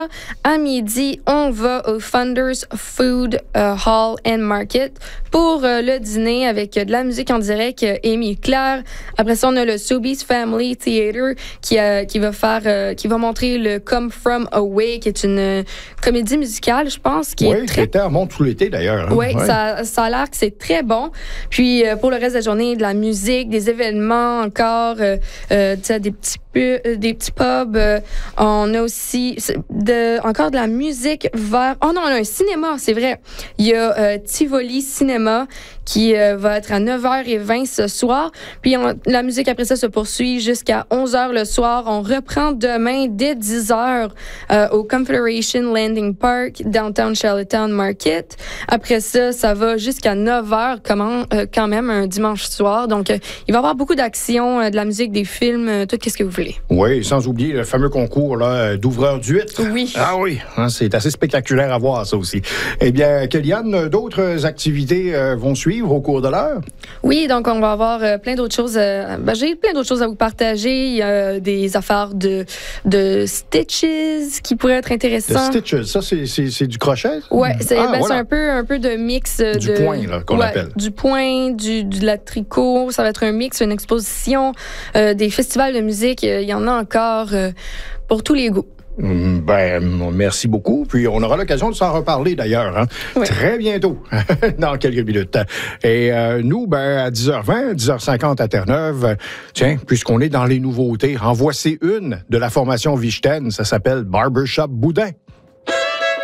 À midi, on va au Funders Food Hall and Market pour le dîner avec de la musique en direct, Amy Claire. Après ça, on a le Sobeys Family Theatre qui va montrer le Come From Away, qui est une comédie musicale, je pense. Qui est très... qui remonte tout l'été d'ailleurs. Hein? Oui, ça a l'air que c'est très bon. Puis pour le reste de la journée, de la musique, des événements encore, des petits pubs. On a aussi encore de la musique vers... Oh non, on a un cinéma, c'est vrai. Il y a Tivoli Cinéma qui va être à 9h20 ce soir. Puis la musique après ça se poursuit jusqu'à 11h le soir. On reprend demain dès 10h au Confederation Landing Park, Downtown Charlottetown Market. Après ça, ça va jusqu'à 9h quand même un dimanche soir. Donc, il va y avoir beaucoup d'actions, de la musique, des films, tout ce que vous voulez. Oui, sans oublier le fameux concours là, d'ouvreurs d'huîtres. Oui. Ah oui, hein, c'est assez spectaculaire à voir, ça aussi. Eh bien, Kellyanne, d'autres activités vont suivre au cours de l'heure? Oui, donc on va avoir plein d'autres choses. J'ai plein d'autres choses à vous partager. Il y a des affaires de stitches qui pourraient être intéressantes. De stitches, ça, c'est du crochet? Oui, c'est voilà. un peu de mix. Du point, là, qu'on appelle. Du point, de la tricot. Ça va être un mix, une exposition, des festivals de musique. Il y en a encore pour tous les goûts. Merci beaucoup. Puis on aura l'occasion de s'en reparler d'ailleurs, hein? Oui. Très bientôt, dans quelques minutes. Et nous, à 10h20, 10h50 à Terre-Neuve, tiens, puisqu'on est dans les nouveautés, en voici une de la formation Vichten, ça s'appelle Barbershop Boudin.